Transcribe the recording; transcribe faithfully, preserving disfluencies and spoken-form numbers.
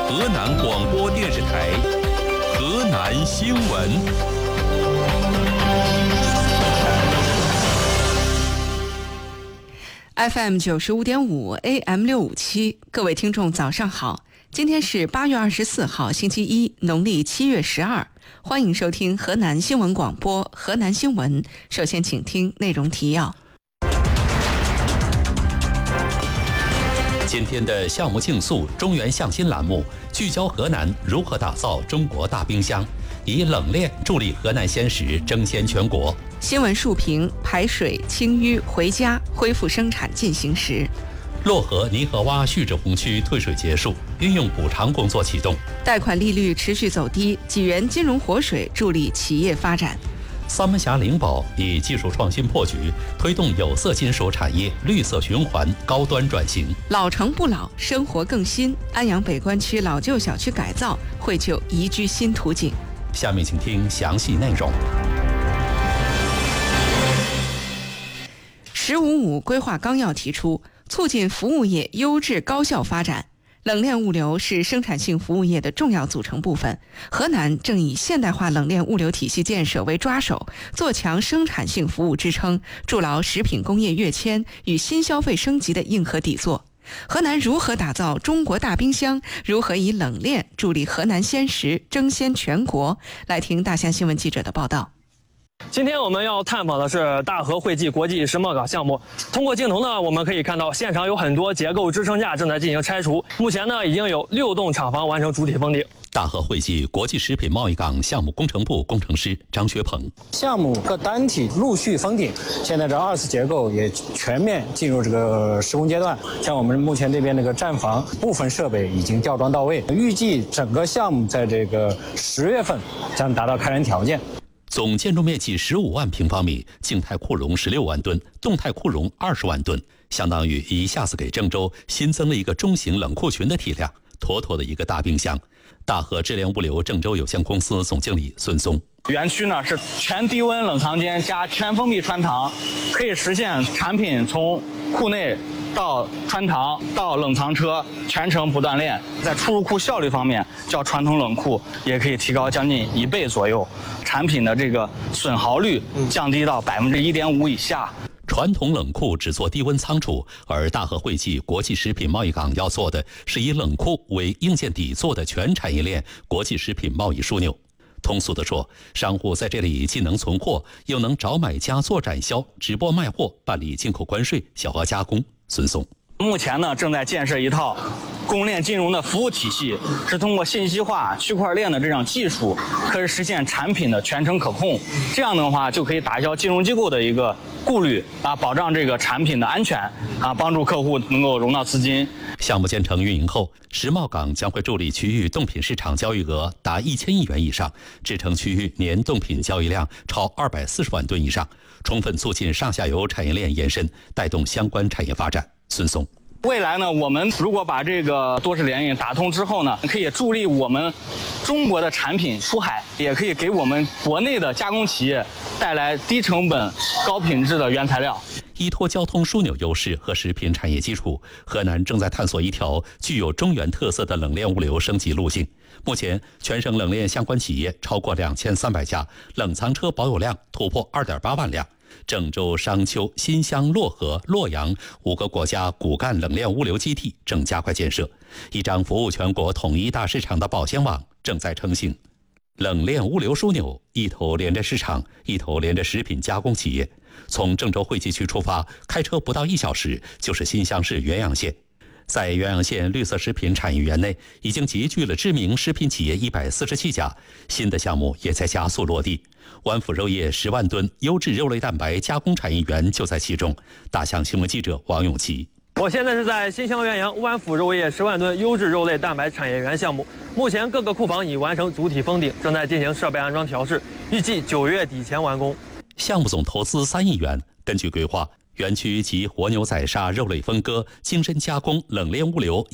河南广播电视台河南新闻。 F M 九十五点五 A M 六五七，各位听众早上好，今天是八月二十四号星期一，农历七月十二，欢迎收听河南新闻广播河南新闻。首先请听内容提要。 今天的项目竞速中原向心栏目聚焦河南如何打造中国大冰箱，以冷链助力河南鲜食争先全国。 新闻述评：排水清淤回家，恢复生产进行时。 漯河泥河洼蓄滞洪区退水结束，运用补偿工作启动。 贷款利率持续走低，济源金融活水助力企业发展。 三门峡灵宝以技术创新破局，推动有色金属产业绿色循环高端转型。 老城不老，生活更新。安阳北关区老旧小区改造，绘就宜居新图景。 下面请听详细内容。 十五五规划纲要提出，促进服务业优质高效发展。冷链物流是生产性服务业的重要组成部分。河南正以现代化冷链物流体系建设为抓手，做强生产性服务支撑，筑牢食品工业跃迁与新消费升级的硬核底座。河南如何打造中国大冰箱？如何以冷链助力河南鲜食争先全国？来听大象新闻记者的报道。 今天我们要探访的是大河汇济国际世贸港项目。通过镜头呢，我们可以看到现场有很多结构支撑架正在进行拆除。目前呢，已经有六栋厂房完成主体封顶。 大河汇济国际食品贸易港项目工程部工程师张学鹏： 项目各单体陆续封顶，现在这二次结构也全面进入这个施工阶段。像我们目前这边那个站房部分设备已经吊装到位，预计整个项目在这个十月份将达到开展条件。 总建筑面积十五万平方米，静态库容十六万吨，动态库容二十万吨，相当于一下子给郑州新增了一个中型冷库群的体量，妥妥的一个大冰箱。大河质量物流郑州有限公司总经理孙松： 园区呢是全低温冷藏间加全封闭穿堂，可以实现产品从库内到穿堂到冷藏车全程不断链。在出入库效率方面，较传统冷库也可以提高将近一倍左右，产品的这个损耗率降低到百分之一点五以下。 传统冷库只做低温仓储，而大河汇济国际食品贸易港要做的是以冷库为硬件底座的全产业链国际食品贸易枢纽。通俗地说，商户在这里既能存货，又能找买家做展销、直播卖货、办理进口关税、小额加工。孙松： 目前呢，正在建设一套供应链金融的服务体系，是通过信息化、区块链的这样技术，可以实现产品的全程可控。这样的话，就可以打消金融机构的一个顾虑啊，保障这个产品的安全啊，帮助客户能够融到资金。 项目建成运营后，世贸港将会助力区域冻品市场交易额达一千亿元以上，支撑区域年冻品交易量超二百四十万吨以上，充分促进上下游产业链延伸，带动相关产业发展。孙松： 未来呢，我们如果把这个多式联运打通之后呢，可以助力我们中国的产品出海，也可以给我们国内的加工企业带来低成本、高品质的原材料。 依托交通枢纽优势和食品产业基础，河南正在探索一条具有中原特色的冷链物流升级路径。目前，全省冷链相关企业超过两千三百家，冷藏车保有量突破二点八万辆。郑州、商丘、新乡、漯河、洛阳五个国家骨干冷链物流基地正加快建设，一张服务全国统一大市场的保鲜网正在成型。冷链物流枢纽一头连着市场，一头连着食品加工企业。从郑州汇济区出发，开车不到一小时就是新乡市原阳县。在原阳县绿色食品产业园内，已经集聚了知名食品企业一百四十七家，新的项目也在加速落地。湾府肉业十万吨优质肉类蛋白加工产业园就在其中。大象新闻记者王永琪： 我现在是在新乡原阳湾府肉业十万吨优质肉类蛋白产业园项目，目前各个库房已完成主体封顶，正在进行设备安装调试，预计九月底前完工。 项目总投资三亿元，根据规划，园区集活牛宰杀、肉类分割、精深加工、冷链物流